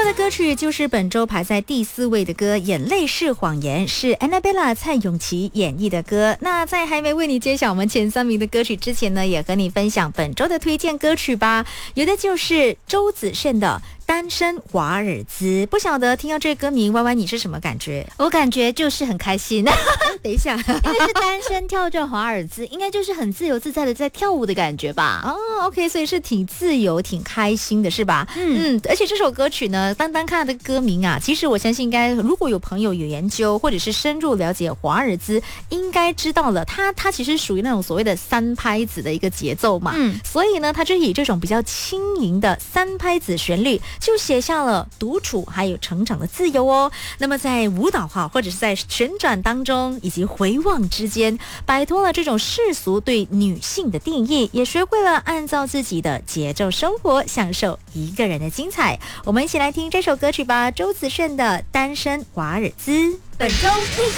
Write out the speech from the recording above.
的歌曲就是本周排在第4位的歌《眼泪是谎言》，是 Annabella 蔡永琪演绎的歌。那在还没为你揭晓我们前3名的歌曲之前呢，也和你分享本周的推荐歌曲吧。有的就是周子慎的单身华尔兹。不晓得听到这个歌名，歪歪你是什么感觉？ 我感觉就是很开心。 等一下， 因为是单身跳着华尔兹，应该就是很自由自在的在跳舞的感觉吧。 哦 OK， 所以是挺自由挺开心的是吧？而且这首歌曲呢，单单看它的歌名啊，其实我相信应该如果有朋友有研究或者是深入了解华尔兹，应该知道了它其实属于那种所谓的3拍子的一个节奏嘛。所以呢，它就以这种比较轻盈的3拍子旋律，就写下了独处还有成长的自由哦。那么在舞蹈化或者是在旋转当中以及回望之间，摆脱了这种世俗对女性的定义，也学会了按照自己的节奏生活，享受一个人的精彩。我们一起来听这首歌曲吧，周子慎的《单身华尔兹》。 本周